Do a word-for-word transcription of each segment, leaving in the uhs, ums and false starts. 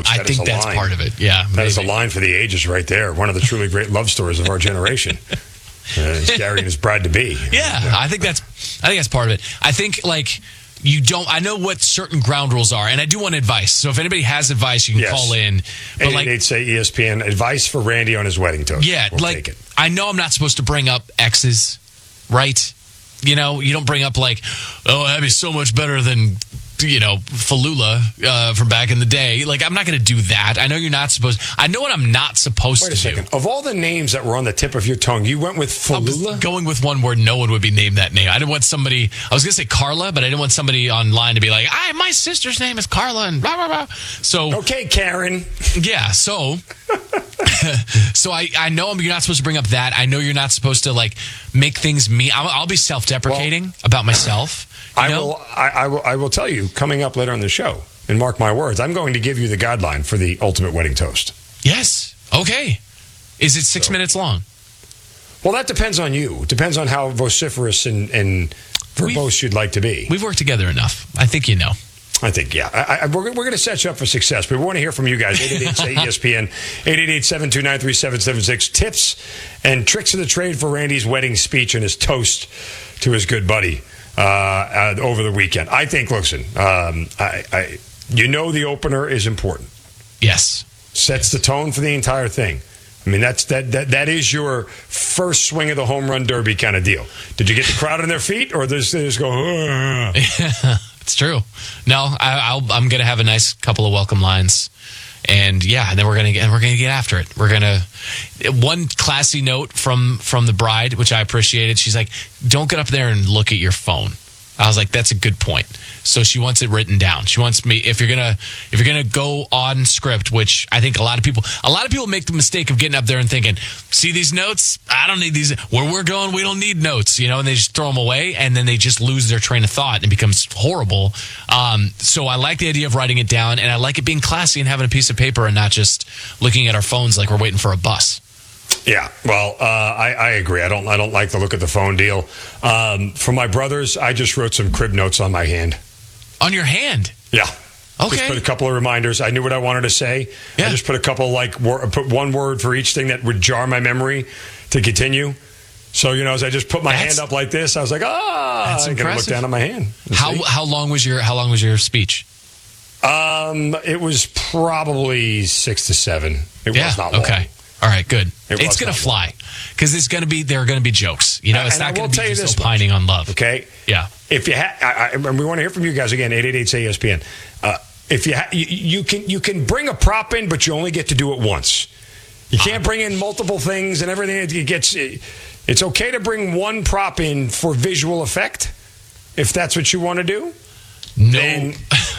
coach. I That think is a that's line. part of it. Yeah, That maybe. is a line for the ages right there. One of the truly great love stories of our generation. Uh, it's Gary and his bride to be. Yeah, I think that's I think that's part of it. I think like you don't. I know what certain ground rules are, and I do want advice. So if anybody has advice, you can Yes. call in. But eight like, eight eight say E S P N advice for Randy on his wedding toast. yeah, We'll like take it. I know I'm not supposed to bring up exes, right? You know, you don't bring up like, oh, that'd be so much better than, you know, Falula uh, from back in the day. Like, I'm not going to do that. I know you're not supposed. I know what I'm not supposed Wait a to second. do. Of all the names that were on the tip of your tongue, you went with I was Falula? going with one where no one would be named that name. I didn't want somebody. I was going to say Carla, but I didn't want somebody online to be like, "I my sister's name is Carla," and blah blah blah. So Okay, Karen. yeah, so so I, I know you're not supposed to bring up that. I know you're not supposed to like make things mean. I'll, I'll be self-deprecating Well, about myself. You I know? will, I, I will. I will tell you coming up later on the show. And mark my words, I'm going to give you the guideline for the ultimate wedding toast. Yes. Okay. Is it six So- minutes long? Well, that depends on you. It depends on how vociferous and, and verbose you'd like to be. We've worked together enough. I think you know. I think, yeah. I, I, we're we're going to set you up for success, but we want to hear from you guys. eight eight eight say E S P N, eight eight eight, seven two nine, three seven seven six. Tips and tricks of the trade for Randy's wedding speech and his toast to his good buddy uh, uh, over the weekend. I think, listen, um, I, I, you know the opener is important. Yes. Sets the tone for the entire thing. I mean, that's that, that that is your first swing of the home run derby kind of deal. Did you get the crowd on their feet, or does they just go, "Ugh"? It's true. No, I, I'll, I'm going to have a nice couple of welcome lines, and yeah, and then we're going to we're going to get after it. We're going to one classy note from from the bride, which I appreciated. She's like, "Don't get up there and look at your phone." I was like, "That's a good point." So she wants it written down. She wants me if you're gonna if you're gonna go on script, which I think a lot of people a lot of people make the mistake of getting up there and thinking, "See these notes? I don't need these. Where we're going, we don't need notes," you know, and they just throw them away, and then they just lose their train of thought and it becomes horrible. Um, so I like the idea of writing it down, and I like it being classy and having a piece of paper and not just looking at our phones like we're waiting for a bus. Yeah, well, uh, I, I agree. I don't I don't like the look at the phone deal. Um, for my brothers, I just wrote some crib notes on my hand. On your hand. Yeah. Okay. Just put a couple of reminders. I knew what I wanted to say. Yeah. I just put a couple like wor- put one word for each thing that would jar my memory to continue. So you know, as I just put my That's- hand up like this, I was like, ah, That's I'm gonna look impressive. down at my hand. and How see. how long was your how long was your speech? Um, it was probably six to seven. It Yeah. was not long. Okay. All right. Good. It it's was gonna not fly because it's gonna be there are gonna be jokes. You know, it's And I not will gonna tell be you just this much, opining on love. Okay. Yeah. If you ha- I, I, and we want to hear from you guys again, eight eight eight say E S P N. Uh, if you, ha- you you can you can bring a prop in, but you only get to do it once. You can't bring in multiple things and everything. It gets. It's okay to bring one prop in for visual effect, if that's what you want to do. No. Then,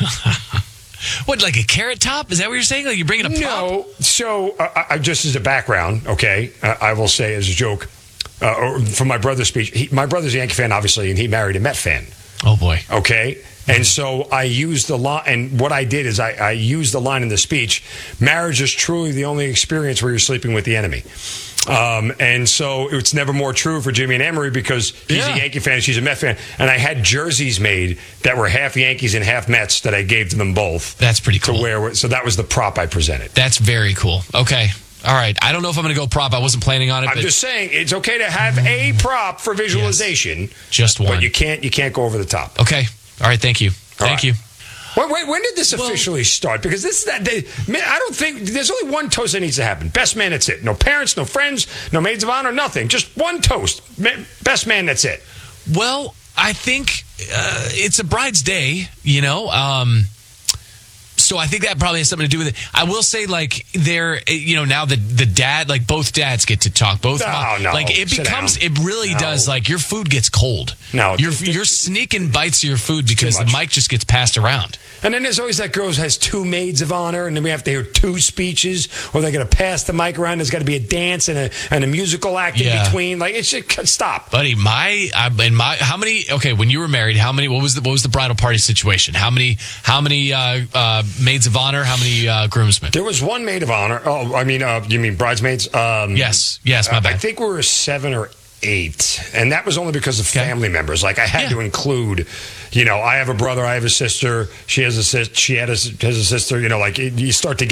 What, like a carrot top? Is that what you're saying? Like you're bringing a prop? no. So, uh, I, just as a background, okay, uh, I will say as a joke, uh, or from my brother's speech. He, my brother's a Yankee fan, obviously, and he married a Met fan. Oh boy. Okay. And so I used the line, and what I did is I, I used the line in the speech, marriage is truly the only experience where you're sleeping with the enemy. Um, and so it's never more true for Jimmy and Emery because he's Yeah. a Yankee fan, she's a Met fan. And I had jerseys made that were half Yankees and half Mets that I gave to them both. That's pretty To cool. wear. So that was the prop I presented. That's very cool. Okay. All right. I don't know if I'm going to go prop. I wasn't planning on it. I'm but just saying it's okay to have a prop for visualization, just one. but you can't you can't go over the top. Okay. All right. Thank you. All Thank right. you. Wait, wait, when did this Well- officially start? Because this is that day. Man, I don't think there's only one toast that needs to happen. Best man, that's it. No parents, no friends, no maids of honor, nothing. Just one toast. Ma- Best man, that's it. Well, I think uh, it's a bride's day, you know. Um, so I think that probably has something to do with it. I will say, like, there, you know, now the the dad, like, both dads get to talk. Both, No, mom- no, like, it sit becomes, down. it really No. does. Like, your food gets cold. No, you're this- this- you're sneaking bites of your food because the much. mic just gets passed around. And then there's always that girl who has two maids of honor, and then we have to hear two speeches, or they're going to pass the mic around. There's got to be a dance and a and a musical act in Yeah. between. Like, it should stop. Buddy, my I, and my how many? Okay, when you were married, how many? What was the what was the bridal party situation? How many? How many uh, uh, maids of honor? How many uh, groomsmen? There was one maid of honor. Oh, I mean, uh, you mean bridesmaids? Um, Yes, yes, my uh, bad. I think we were seven or eight, and that was only because of Okay. family members. Like I had Yeah. to include, you know, I have a brother, I have a sister. She has a sis. She had a, has a sister. You know, like it, you start to get